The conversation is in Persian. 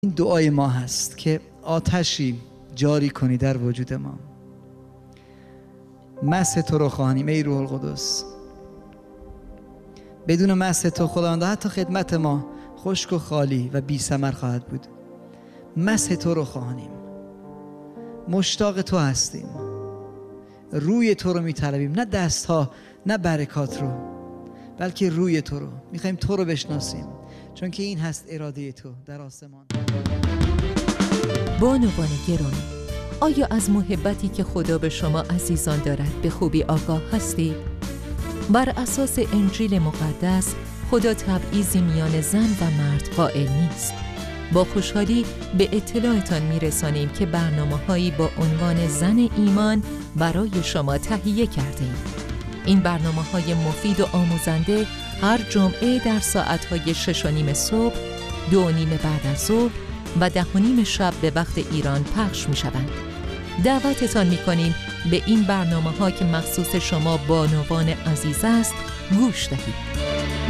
این دعای ما هست که آتشی جاری کنی در وجود ما. مسح تو رو خواهیم ای روح القدس. بدون مسح تو خداوند حتی خدمت ما خشک و خالی و بی ثمر خواهد بود. مسح تو رو خواهیم، مشتاق تو هستیم، روی تو رو میطلبیم، نه دست ها نه برکات رو، بلکه روی تو رو میخوایم، تو رو بشناسیم، چون که این هست اراده تو در آسمان. بانوان گرامی، آیا از محبتی که خدا به شما عزیزان دارد به خوبی آگاه هستید؟ بر اساس انجیل مقدس خدا تبعیضی میان زن و مرد قائل نیست. با خوشحالی به اطلاعتان میرسانیم که برنامه‌هایی با عنوان زن ایمان برای شما تهیه کردیم. این برنامه‌های مفید و آموزنده هر جمعه در ساعت‌های 6:30 صبح، 2:30 بعد از ظهر و 10:30 شب به وقت ایران پخش می‌شوند. دعوتتان می‌کنیم به این برنامه‌ها که مخصوص شما بانوان عزیز است گوش دهید.